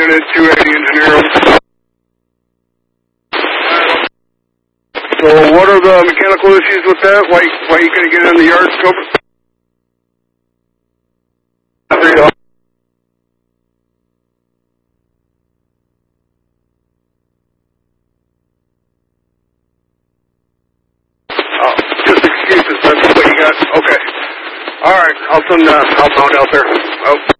unit, 280 engineer. So what are the mechanical issues with that? Why you couldn't get it in the yard scope? Oh, just excuses, that's what you got? Okay. Alright, I'll send outbound out there. Oh.